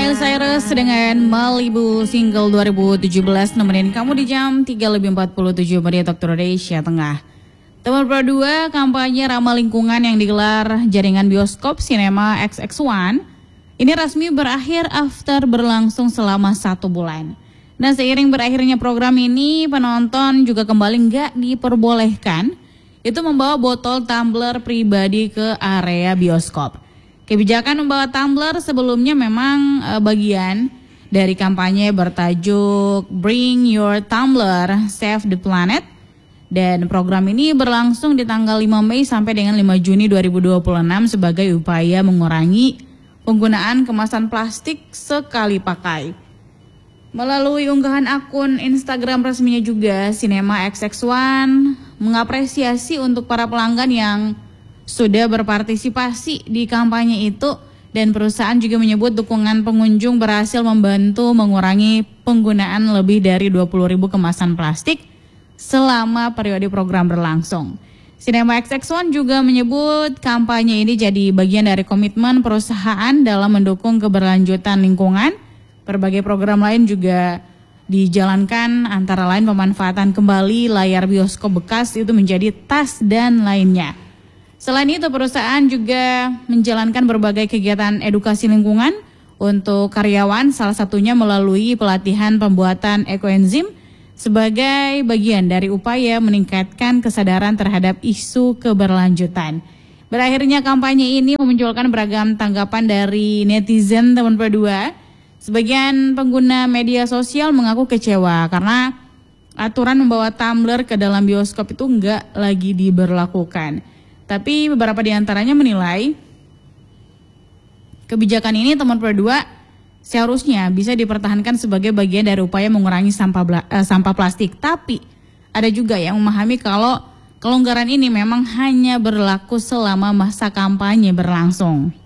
Miley Cyrus dengan Malibu single 2017 nemenin kamu di jam 3:47 menit waktu Indonesia Tengah. Teman Pro 2, kampanye ramah lingkungan yang digelar jaringan bioskop Cinema XX1 ini resmi berakhir after berlangsung selama 1 bulan. Nah, seiring berakhirnya program ini, penonton juga kembali nggak diperbolehkan itu membawa botol tumbler pribadi ke area bioskop. Kebijakan membawa tumbler sebelumnya memang bagian dari kampanye bertajuk Bring Your Tumbler, Save the Planet. Dan program ini berlangsung di tanggal 5 Mei sampai dengan 5 Juni 2026 sebagai upaya mengurangi penggunaan kemasan plastik sekali pakai. Melalui unggahan akun Instagram resminya juga, Cinema XX1 mengapresiasi untuk para pelanggan yang sudah berpartisipasi di kampanye itu, dan perusahaan juga menyebut dukungan pengunjung berhasil membantu mengurangi penggunaan lebih dari 20.000 kemasan plastik selama periode program berlangsung. Cinema XX1 juga menyebut kampanye ini jadi bagian dari komitmen perusahaan dalam mendukung keberlanjutan lingkungan. Berbagai program lain juga dijalankan, antara lain pemanfaatan kembali layar bioskop bekas itu menjadi tas dan lainnya. Selain itu, perusahaan juga menjalankan berbagai kegiatan edukasi lingkungan untuk karyawan, salah satunya melalui pelatihan pembuatan ekoenzim sebagai bagian dari upaya meningkatkan kesadaran terhadap isu keberlanjutan. Berakhirnya kampanye ini memunculkan beragam tanggapan dari netizen teman Pro 2. Sebagian pengguna media sosial mengaku kecewa karena aturan membawa tumbler ke dalam bioskop itu nggak lagi diberlakukan. Tapi beberapa di antaranya menilai kebijakan ini teman Pro 2 seharusnya bisa dipertahankan sebagai bagian dari upaya mengurangi sampah plastik. Tapi ada juga yang memahami kalau kelonggaran ini memang hanya berlaku selama masa kampanye berlangsung.